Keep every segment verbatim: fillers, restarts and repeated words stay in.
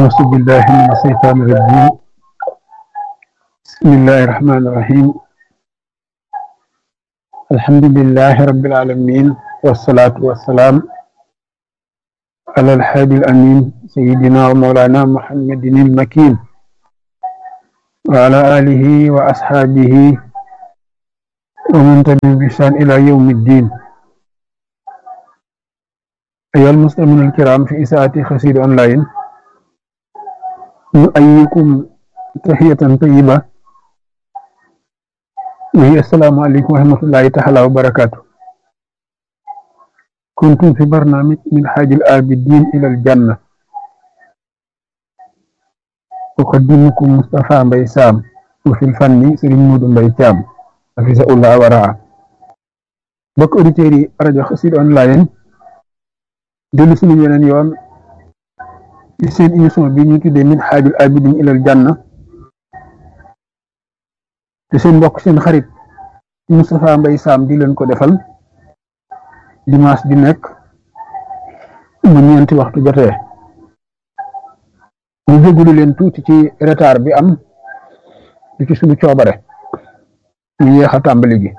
أعوذ بالله من الشيطان الرجيم بسم الله الرحمن الرحيم الحمد لله رب العالمين والصلاة والسلام على الحادي الأمين سيدنا ومولانا محمد المكين وعلى آله وأصحابه ومن تبعهم بإحسان إلى يوم الدين. أيها المسلمون الكرام في إساءة خسير أونلاين نؤيكم تحية طيبة وهي السلام عليكم ورحمة الله تعالى وبركاته. كنتم في برنامج من حاج الآبدين إلى الجنة، أقدمكم مصطفى مباي سام، وفي الفن سيرين مودو مباي تيام حفظه الله ورعاه. بك أوديتيري راديو خسير أونلاين دلو سونو يونن يون ci seen émission bi ñu tuddee min xaajul abidin ilal janna te seen mbokk seen xarit Moustapha Mbaye Sam di leen ko defal dimanche di nekk mu ñeenti waxtu jotee. ñu jégalu leen tuuti ci retard bi am di ci suñu coobare ñu yéex a tàmbali gi.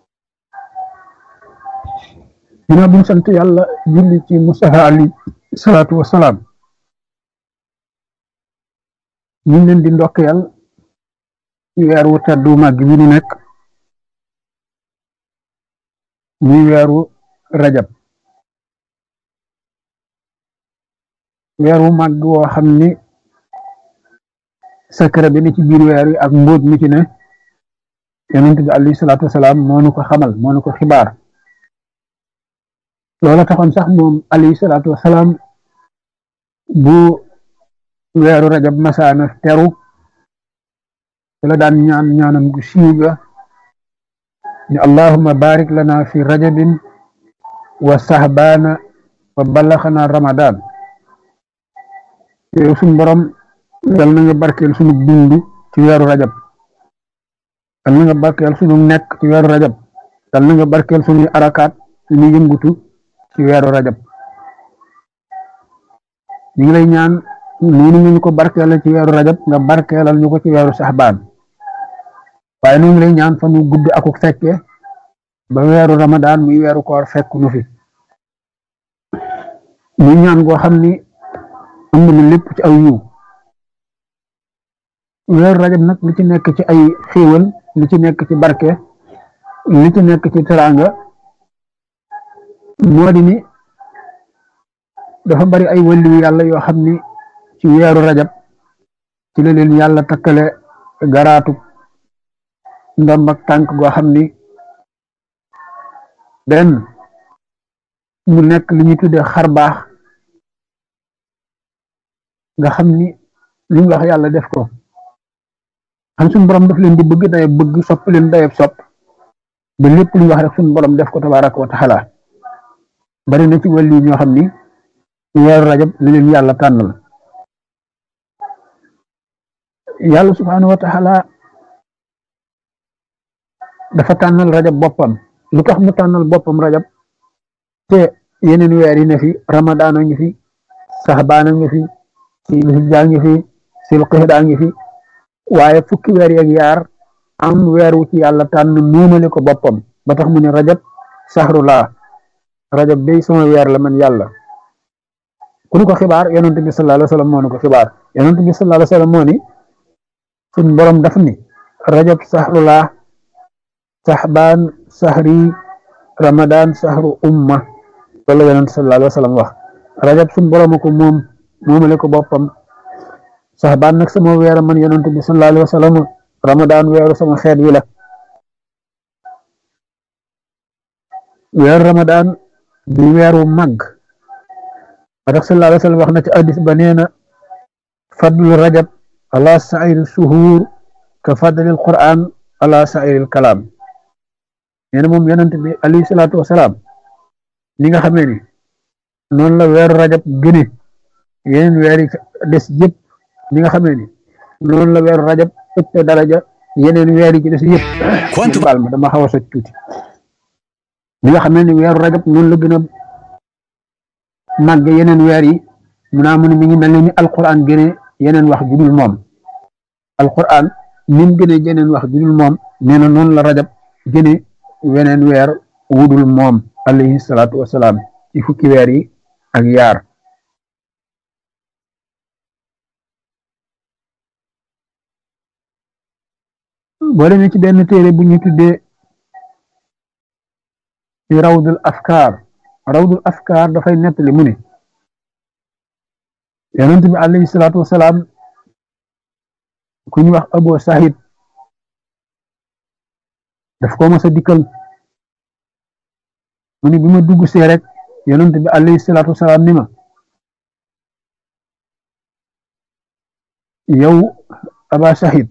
ginnaaw bi ñu sant yàlla julli ci Moustapha alayhi salaatu wasalaam, ñu ngi leen di ndokkeel ci weer wu teddu màgg bi ñu nekk muy weeru rajab, weer wu màgg woo xam ni secret bi ni ci biir weer wi ak mbóot mi ci ne yonent bi alayhi salaatu wasalaam moo nu ko xamal moo nu ko xibaar. loola taxoon sax moom alayhi salaatu wasalaam bu weeru rajab masaana teru la daan ñaan ñaanam gu siiw ga ni allahumma barik lana fi rajabin wa sahbana wa ballaxana ramadan. yow suñu borom yal na nga barkeel sunu dund ci weeru rajab, yal na nga barkeel sunu nekk ci weeru rajab, yal na nga barkeel sunuy arakaat suñuy yëngutu ci weeru rajab. ñu ngi lay ñaan noonu ñu ko barkeelal ci weeru rajab nga barkeelal ñu ko ci weeru saxbaan, waaye ñu ngi lay ñaan fa nu gudd ak fekke ba weeru ramadaan muy weeru koor fekk nu fi. muy ñaan goo xam ni am na lépp ci aw yiw. weeru rajab nag li ci nekk ci ay xéewal, li ci nekk ci barke, li ci nekk ci teraanga moo di ni dafa bari ay wàllu yàlla yoo xam ni ci weeru rajab ci la leen yàlla takkale garaatu ndomb ak tànk goo xam ni benn mu nekk li ñuy tuddee xar baax, nga xam ni li ñu wax yàlla def ko xam suñu borom daf leen di bëgg dayab bëgg, sopp leen dayab sopp, ba lépp lu ñu wax rek suñu borom def ko tabaaraka wa taala. bari na ci wàllu ñoo xam ni weeru rajab li leen yàlla tànnal. yàlla subhaanahu wa taala dafa tànnal rajab boppam. lu tax mu tànnal boppam rajab te yeneen weer yi ne fi ramadaan a ngi fi, saxbaan a ngi fi, silhijja ngi fi, silqixda ngi fi, waaye fukki weer yeeg yaar am weer wu ci yàlla tànn nuumale ko boppam ba tax mu ne rajab sahrullah, rajab day sama weer la man yàlla. ku ñu ko xibaar yonent bi sallallahu alayhi wa sallam moo ñu ko xibaar. yonent bi sallallahu alayhi wa sallam moo ni suñ borom daf ni rajab sahrullah, saxbaan sahri, ramadan sahru umma. loolu la yonent sallallahu alayhi wa sallam wax. rajab suñ borom ko moom moomale ko boppam, saxbaan nag sama weer man yonent bi sallallahu alayhi wa sallam, ramadan weeru sama xeet wi la. weeru ramadan di weeru màgg ba tax sallallahu alayhi wa sallam wax na ci hadis ba nee na fadlu rajab ala sairi suhuur ka fadlil quran ala sairil kalaam. nee na moom yonent bi alayhi salaatu wasalaam li nga xamee ni noonu la weeru rajab gëne yeneen weer yi des yëpp, li nga xamee ni noonu la weeru rajab ëpp daraja yeneen weer yi ci des yëpp. baal ma dama xaw a soj tuuti. li nga xamee ni weeru rajab noonu la gën a màgg yeneen weer yi mu naa mu ne mi ngi mel ni alquran gëne yeneen wax ju dul moom alquran ni mu gëne yeneen wax ju dul moom nee na noonu la rajab gëne weneen weer wudul moom alayhi salaatu wasalaam ci fukki weer yi ak yaar boo demee ci benn téere bu ñu tuddee ci rawdul afkaar rawdul afkaar dafay nettali mu ne yonent bi alayhi salaatu wasalaam ku ñu wax Abu Sahid daf ko mos a dikkal mu ne bi ma dugg see rek yonent bi alayhi salaatu wasalaam ni ma yow Aba Sahid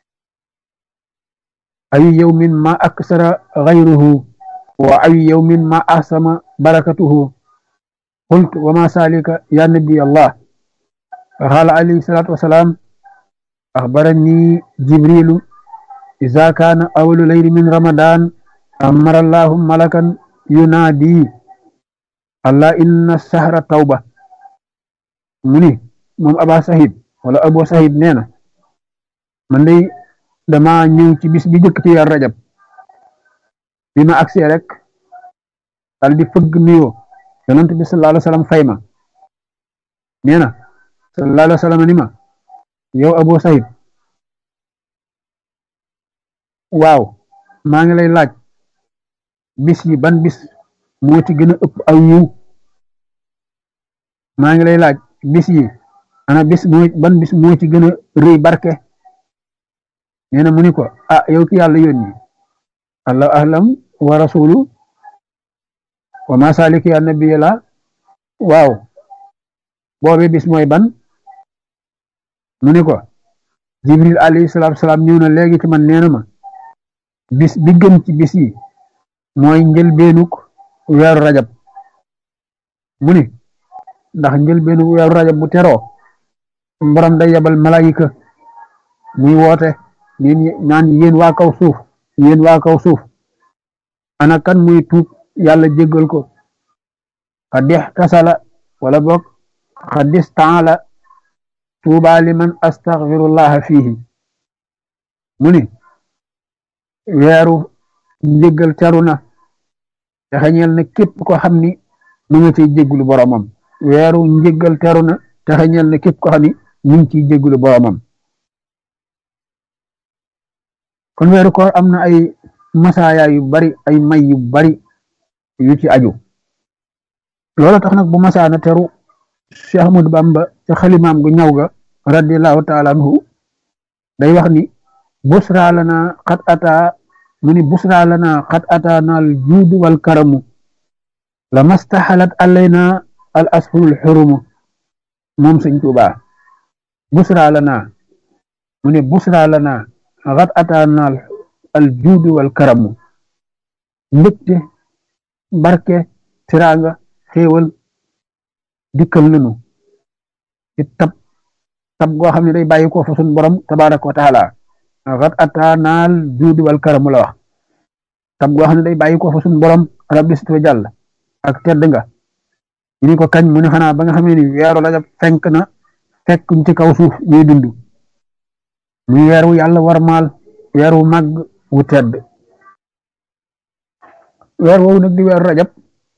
ay yawmin ma aksara ghayruhu wa ay yawmin ma ahsama barakatuhu qultu wa ma salika ya nabi Allah qala alayhi salatu wassalam akhbarani jibril idha kana awwalu layli min ramadan amara Allah malakan yunadi alla inna sahra tawba muni mom Aba Sahid wala Abu Sahid neena man day dama ñëw ci bis bi jëkk ci weer rajab bi ma agsee rek dal di fëgg nuyoo yonent bi sallallahu alayhi wa sallam fay ma nee na sallallahu alayhi wa sallam ni ma yow Abu Sahid waaw maa ngi lay laaj bis yi ban bis moo ci gën a ëpp aw yiw maa ngi lay laaj bis yi ana bis moo ban bis moo ci gën a rëy barke nee na mu ni ko ah yow ki yàlla yónni allahu ahlam wa rasulu wa ma saliki ya nabiya la waaw boobe bis mooy ban mu ni ko jibril alayhi salatu wasalaam ñëw na léegi ci man nee na ma bis bi gën ci bis yi mooy njëlbeenuk weeru rajab mu ni ndax njëlbeenuk weeru rajab bu teroo borom day yabal malaayika muy woote neen naan yéen waa kaw suuf yéen waa kaw suuf ana kan muy tuub yàlla jéggal ko xadix tasala wala boog xadis taala tuuba liman astaghfirullah fihi mu ni weeru njéggal teru na te xañeel na képp ko xam ni mu nga ciy jéggulu boromam weeru njéggal teru na te xañeel na képp ko xam ni mu ngi ciy jéggulu boromam kon weeru koor am na ay masaaya yu bari ay may yu bari yu ci aju loolu tax nag bu masaana teru Cheikh Ahmadou Bamba ca xalimaam gu ñaw ga radiyallahu taala anhu day wax ni busra lana qad ata mu ni busra lana qad atana al juud wal karamu la mastahalat alayna al ashurul xurumu moom Sëñ Tuubaa busra lana mu ni busra lana qad atana al juud wal karamu mbégte barke tiraanga xéewal dikkal nanu ci tab tab goo xam ne day bàyyi ko fa sun borom tabaraka wa taala qad atana al juud wal karamu la wax tab goo xam ne day bàyyi ko fa sun borom rabbi sit wa jàll ak tedd nga ñu ko kañ mu ne xanaa ba nga xamee ni weeru rajab fenk na fekk ci kaw suuf ñuy dund muy weer wu yàlla warmaal weer wu màgg wu tedd weer woowu nag di weeru rajab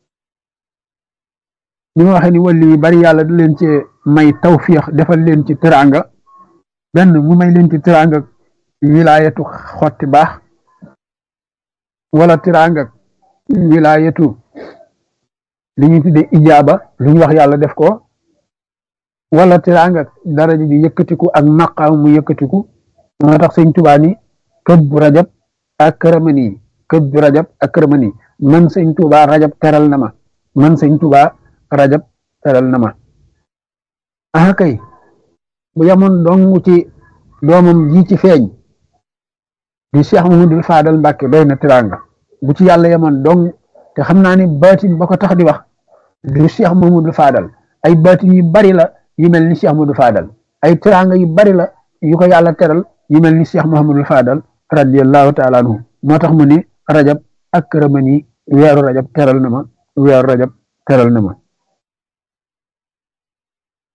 ni ma waxee ni wàlli yu bari yàlla da leen ci may tawfiix defal leen ci teraanga benn mu may leen ci teraanga wilaayatu xotti baax wala teraanga wilaayatu li ñu tuddee ijaaba lu ñu wax yàlla def ko wala teraanga daraja ji yëkkatiku ak maqaam mu yëkkatiku moo tax Sëñ Tuubaa ni këb bu rajab ak këramani këb bu rajab ak këramani man Sëñ Tuubaa rajab teral na ma man Sëñ Tuubaa rajab teral na ma ah kay bu yamoon dong ci doomam ji ci feeñ di Cheikh Mamadou Fadal Mbàkke doy na teraanga bu ci yàlla yamoon dong te xam naa ni baatin ba ko tax di wax du Cheikh Mamadou Fadal ay baatin yu bari la yu mel ni Cheikh Mamadou Fadal ay teraanga yu bari la yu ko yàlla teral yu mel ni Cheikh Mahamadou Fadal radiyallahu taala anhu moo tax mu ni rajab ak këramani weeru rajab teral na ma weeru rajab teral na ma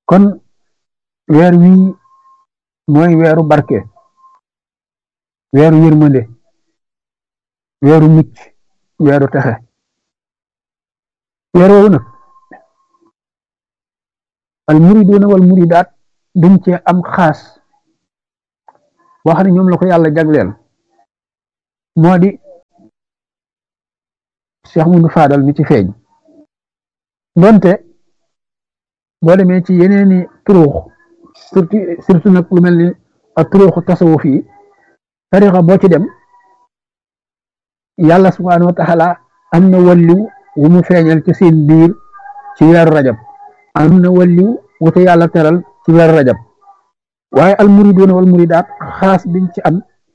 kon weer wii mooy weeru barke weeru yërmande weeru mucc weeru texe weer woowu nag al muriduuna wal muridaat dañ cee am xaas boo xam ne ñoom la ko yàlla jagleel moo di Cheikh Moudou Fadal mi ci feeñ donte boo demee ci yeneeni turuux surtout surtout nag lu mel ni ak turuuxu tasawuf yi tarixa boo ci dem yàlla subhaanahu wa taala am na walliw wu mu feeñal ci seen biir ci weeru rajab am na walliw wu te yàlla teral ci weeru rajab waaye al muriduuna wal muridaat xaas biñ ci am